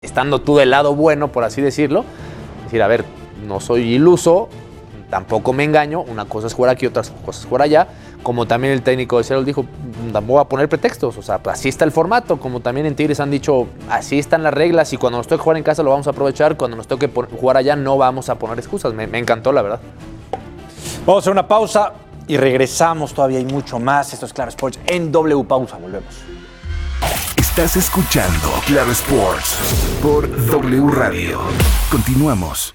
estando tú del lado bueno, por así decirlo, decir, a ver, no soy iluso, tampoco me engaño, una cosa es jugar aquí, otras cosas jugar allá, como también el técnico de Seattle dijo, tampoco voy a poner pretextos, o sea, así está el formato, como también en Tigres han dicho, así están las reglas y cuando nos toque jugar en casa lo vamos a aprovechar, cuando nos toque jugar allá no vamos a poner excusas, me encantó la verdad. Vamos a hacer una pausa y regresamos, todavía hay mucho más, esto es Claro Sports en W Pausa, volvemos. Estás escuchando Claro Sports por W Radio. Continuamos.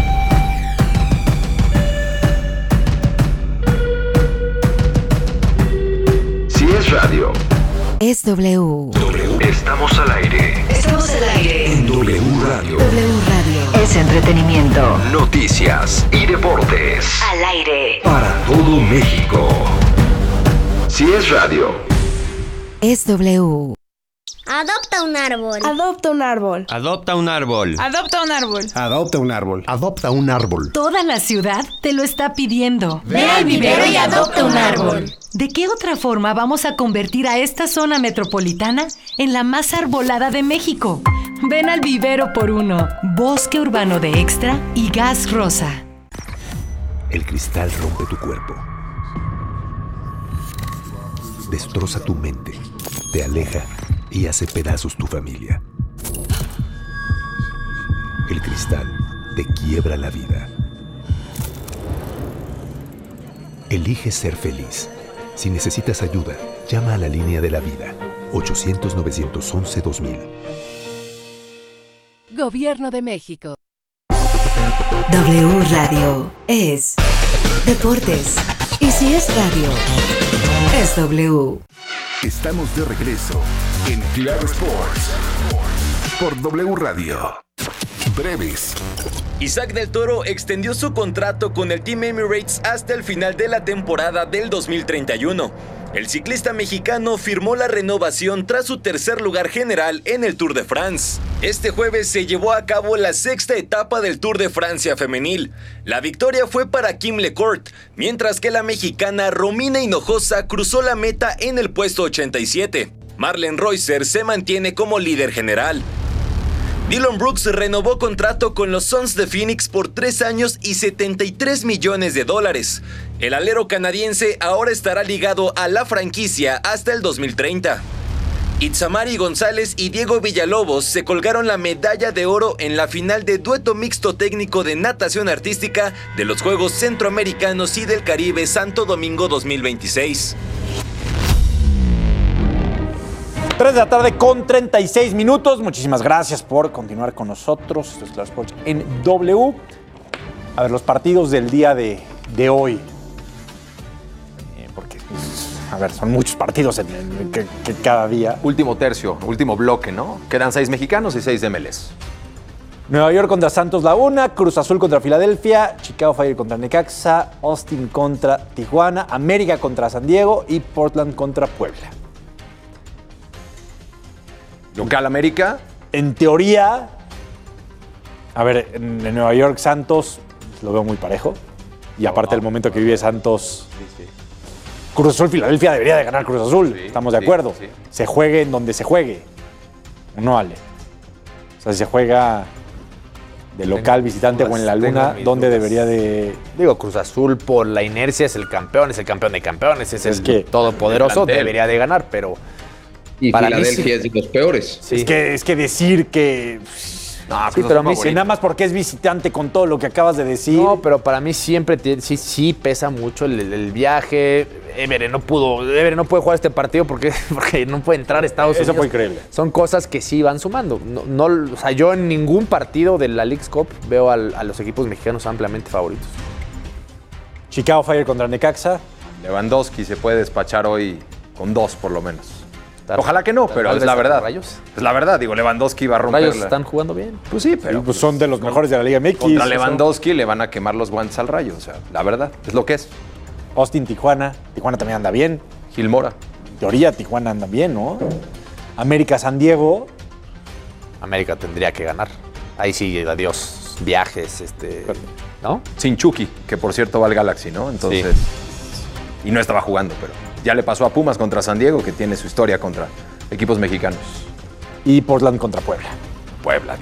Si es radio, es W. Estamos al aire. Estamos al aire. En W Radio. W Radio. Es entretenimiento. Noticias y deportes. Al aire. Para todo México. Si es radio, es W. Adopta un árbol. Adopta un árbol. Adopta un árbol. Adopta un árbol. Adopta un árbol. Adopta un árbol. Toda la ciudad te lo está pidiendo. Ve al vivero y adopta un árbol. ¿De qué otra forma vamos a convertir a esta zona metropolitana en la más arbolada de México? Ven al vivero por uno. Bosque urbano de Extra y Gas Rosa. El cristal rompe tu cuerpo. Destroza tu mente. Te aleja y hace pedazos tu familia. El cristal te quiebra la vida. Elige ser feliz. Si necesitas ayuda, llama a la línea de la vida. 800-911-2000. Gobierno de México. W Radio es deportes. Y si es radio, es W. Estamos de regreso en Claro Sports por W Radio. Breves. Isaac del Toro extendió su contrato con el Team Emirates hasta el final de la temporada del 2031. El ciclista mexicano firmó la renovación tras su tercer lugar general en el Tour de France. Este jueves se llevó a cabo la sexta etapa del Tour de Francia femenil. La victoria fue para Kim Lecourt, mientras que la mexicana Romina Hinojosa cruzó la meta en el puesto 87. Marlen Reusser se mantiene como líder general. Dillon Brooks renovó contrato con los Suns de Phoenix por 3 años y $73 millones. El alero canadiense ahora estará ligado a la franquicia hasta el 2030. Itzamari González y Diego Villalobos se colgaron la medalla de oro en la final de dueto mixto técnico de natación artística de los Juegos Centroamericanos y del Caribe Santo Domingo 2026. 3 de la tarde con 36 minutos. Muchísimas gracias por continuar con nosotros. Esto es Claro Sports en W. A ver, los partidos del día de hoy. Porque, a ver, son muchos partidos que cada día. Último tercio, último bloque, ¿no? Quedan 6 mexicanos y 6 de MLS. Nueva York contra Santos Laguna, Cruz Azul contra Filadelfia, Chicago Fire contra Necaxa, Austin contra Tijuana, América contra San Diego y Portland contra Puebla. Local América. En teoría, a ver, en Nueva York Santos lo veo muy parejo. Y aparte el momento que vive Santos, Cruz Azul Filadelfia debería de ganar Cruz Azul. Estamos de acuerdo. Se juegue en donde se juegue. No, Ale. O sea, si se juega de local, visitante o en la Luna, ¿dónde debería de...? Digo, Cruz Azul por la inercia es el campeón de campeones, es el que todopoderoso, debería de ganar, pero... Y para Filadelfia es de los peores. Sí. Es que decir que... No, sí, pero a mí sí, nada más porque es visitante con todo lo que acabas de decir. No, pero para mí siempre sí pesa mucho el viaje. Everett no puede jugar este partido porque no puede entrar a Estados Unidos. Eso fue increíble. Son cosas que sí van sumando. O sea, yo en ningún partido de la Leagues Cup veo a los equipos mexicanos ampliamente favoritos. Chicago Fire contra Necaxa. Lewandowski se puede despachar hoy con 2 por lo menos. Ojalá que no, pero es la verdad. Rayos. Es la verdad, digo, Lewandowski va a romper. Rayos están jugando bien. Pues sí, pero pues son de los mejores de la Liga MX. Contra Lewandowski le van a quemar los guantes al Rayo, o sea, la verdad, es lo que es. Austin, Tijuana. Tijuana también anda bien. Gil Mora. En teoría, Tijuana anda bien, ¿no? América, San Diego. América tendría que ganar. Ahí sí, adiós, viajes, ¿no? Sin Chucky, que por cierto va al Galaxy, ¿no? Entonces, sí. Y no estaba jugando, pero ya le pasó a Pumas contra San Diego, que tiene su historia contra equipos mexicanos. Y Portland contra Puebla. Puebla.